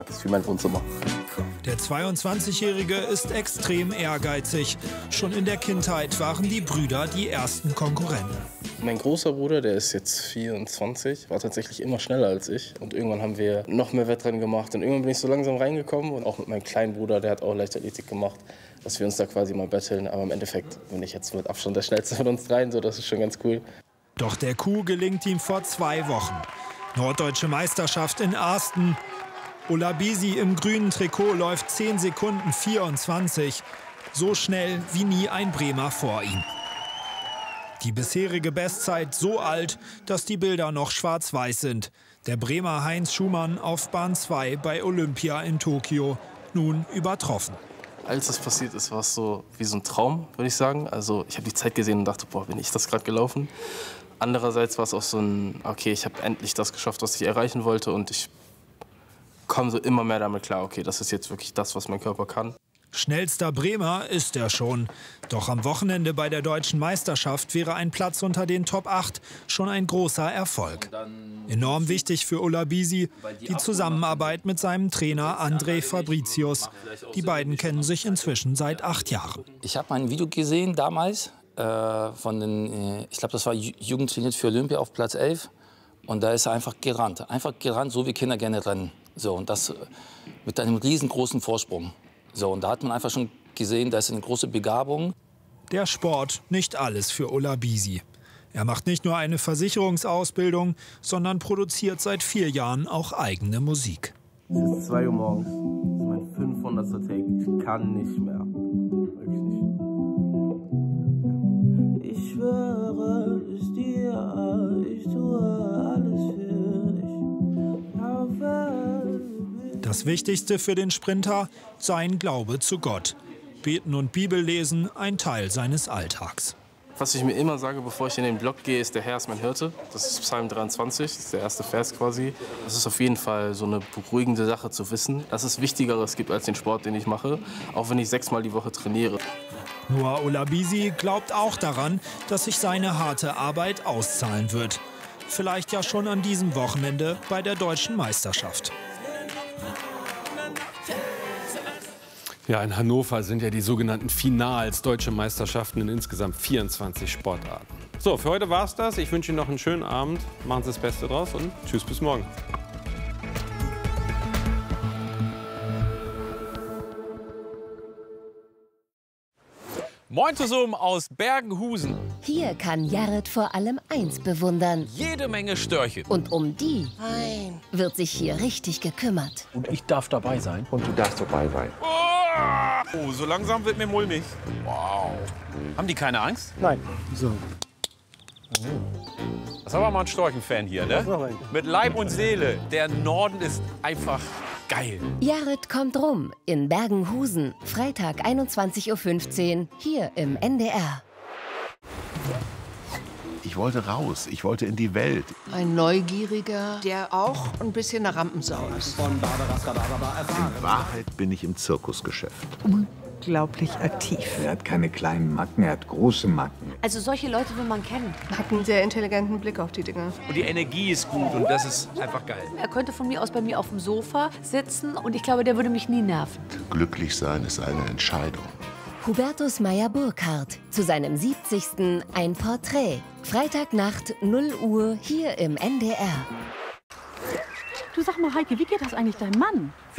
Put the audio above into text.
Das ist wie mein Wohnzimmer. Der 22-Jährige ist extrem ehrgeizig. Schon in der Kindheit waren die Brüder die ersten Konkurrenten. Mein großer Bruder, der ist jetzt 24, war tatsächlich immer schneller als ich. Und irgendwann haben wir noch mehr Wettrennen gemacht. Und irgendwann bin ich so langsam reingekommen. Und auch mit meinem kleinen Bruder, der hat auch Leichtathletik gemacht, dass wir uns da quasi mal betteln. Aber im Endeffekt bin ich jetzt mit Abstand der Schnellste von uns dreien. So, das ist schon ganz cool. Doch der Coup gelingt ihm vor 2 Wochen. Norddeutsche Meisterschaft in Asten. Olabisi im grünen Trikot läuft 10 Sekunden 24. So schnell wie nie ein Bremer vor ihm. Die bisherige Bestzeit so alt, dass die Bilder noch schwarz-weiß sind. Der Bremer Heinz Schumann auf Bahn 2 bei Olympia in Tokio, nun übertroffen. Als das passiert ist, war es so wie so ein Traum, würde ich sagen. Also ich habe die Zeit gesehen und dachte, boah, bin ich das gerade gelaufen. Andererseits war es auch so ein, okay, ich habe endlich das geschafft, was ich erreichen wollte. Und ich komme so immer mehr damit klar, okay, das ist jetzt wirklich das, was mein Körper kann. Schnellster Bremer ist er schon. Doch am Wochenende bei der Deutschen Meisterschaft wäre ein Platz unter den Top 8 schon ein großer Erfolg. Enorm wichtig für Olabisi die Zusammenarbeit mit seinem Trainer André Fabricius. Die beiden kennen sich inzwischen seit 8 Jahren. Ich habe ein Video gesehen damals von den, ich glaube, das war Jugendtrainiert für Olympia auf Platz 11. Und da ist er einfach gerannt, so wie Kinder gerne rennen. So, und das mit einem riesengroßen Vorsprung. So, und da hat man einfach schon gesehen, da ist eine große Begabung. Der Sport nicht alles für Olabisi. Er macht nicht nur eine Versicherungsausbildung, sondern produziert seit 4 Jahren auch eigene Musik. Es ist 2 Uhr morgens, das ist mein 500. Take. Ich kann nicht mehr. Wirklich nicht. Ich schwöre es dir, ich tue alles für dich. Das Wichtigste für den Sprinter, sein Glaube zu Gott. Beten und Bibellesen, ein Teil seines Alltags. Was ich mir immer sage, bevor ich in den Block gehe, ist, der Herr ist mein Hirte. Das ist Psalm 23, das ist der erste Vers quasi. Das ist auf jeden Fall so eine beruhigende Sache zu wissen, dass es Wichtigeres gibt als den Sport, den ich mache, auch wenn ich 6-mal die Woche trainiere. Noah Olabisi glaubt auch daran, dass sich seine harte Arbeit auszahlen wird. Vielleicht ja schon an diesem Wochenende bei der Deutschen Meisterschaft. Ja, in Hannover sind ja die sogenannten Finals, Deutsche Meisterschaften in insgesamt 24 Sportarten. So, für heute war's das. Ich wünsche Ihnen noch einen schönen Abend. Machen Sie das Beste draus und tschüss, bis morgen. Moin zusammen aus Bergenhusen. Hier kann Jared vor allem eins bewundern. Jede Menge Störche. Und um die wird sich hier richtig gekümmert. Und ich darf dabei sein. Und du darfst dabei sein. Oh, so langsam wird mir mulmig. Wow. Haben die keine Angst? Nein. So. Das ist aber mal ein Storchen-Fan hier, ne? Mit Leib und Seele. Der Norden ist einfach geil. Jared kommt rum in Bergenhusen. Freitag 21:15 Uhr hier im NDR. Ich wollte raus, ich wollte in die Welt. Ein Neugieriger, der auch ein bisschen eine Rampensau ist. In Wahrheit bin ich im Zirkusgeschäft. Unglaublich aktiv. Er hat keine kleinen Macken, er hat große Macken. Also solche Leute will man kennen. Hat einen sehr intelligenten Blick auf die Dinge. Und die Energie ist gut und das ist einfach geil. Er könnte von mir aus bei mir auf dem Sofa sitzen und ich glaube, der würde mich nie nerven. Glücklich sein ist eine Entscheidung. Hubertus Meyer-Burkhardt zu seinem 70. ein Porträt. Freitagnacht 0 Uhr hier im NDR. Du, sag mal, Heike, wie geht das eigentlich deinem Mann?